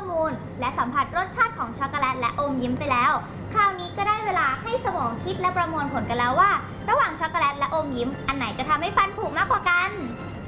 มูลและสัมผัสรสชาติของช็อกโกแลตและอมยิ้มไปแล้วคราวนี้ก็ได้เวลาให้สมองคิดและประมวลผลกันแล้วว่าระหว่างช็อกโกแลตและอมยิ้มอันไหนจะทำให้ฟันผุมากกว่ากัน